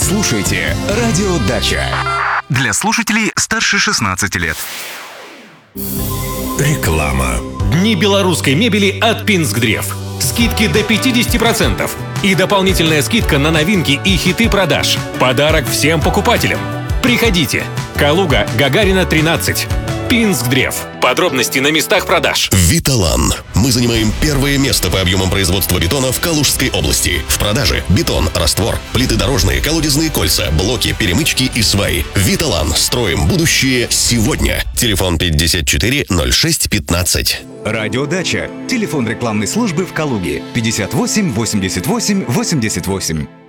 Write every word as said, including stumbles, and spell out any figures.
слушаете «Радио Дача». Для слушателей старше шестнадцати лет. Реклама. Дни белорусской мебели от Пинск-Древ. Скидки до пятьдесят процентов. И дополнительная скидка на новинки и хиты продаж. Подарок всем покупателям. Приходите. Калуга, Гагарина, тринадцать. Пинск-Древ. Подробности на местах продаж. Виталан. Мы занимаем первое место по объемам производства бетона в Калужской области. В продаже бетон, раствор, плиты дорожные, колодезные кольца, блоки, перемычки и сваи. Виталан. Строим будущее сегодня. Телефон пятьдесят четыре ноль шесть пятнадцать. «Радио Дача». Телефон рекламной службы в Калуге. пятьдесят восемь восемьдесят восемь восемьдесят восемь.